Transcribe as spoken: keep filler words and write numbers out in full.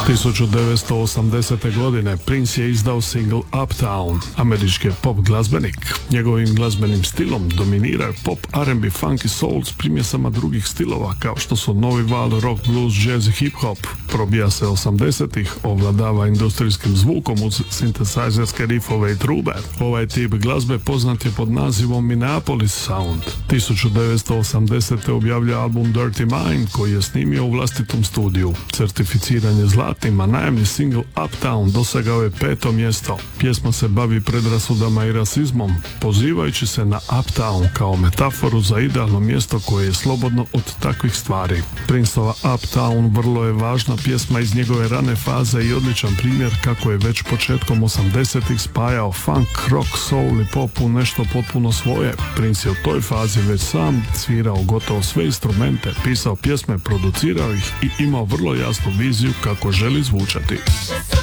tisuću devetsto osamdesete. godine Prince je izdao single Uptown. Američki je pop glazbenik. Njegovim glazbenim stilom dominiraju pop, R and B, funk i soul s primjesama drugih stilova kao što su novi val, rock, blues, jazz i hip-hop. Probija se osamdesetih, ovladava industrijskim zvukom uz sintesajzerske rifove i trube. Ovaj tip glazbe poznat je pod nazivom Minneapolis Sound. tisuću devetsto osamdesete. objavlja album Dirty Mind koji je snimio u vlastitom studiju. Certificiran je zlatnim, a najamni single Uptown dosegao je peto mjesto. Pjesma se bavi predrasudama i rasizmom, pozivajući se na Uptown kao metaforu za idealno mjesto koje je slobodno od takvih stvari. Princeova Uptown vrlo je važna pjesma iz njegove rane faze i odličan primjer kako je već početkom osamdesetih spajao funk, rock, soul i pop u nešto potpuno svoje. Prince je u toj fazi već sam svirao gotovo sve instrumente, pisao pjesme, producirao ih i imao vrlo jasnu viziju kako želi zvučati.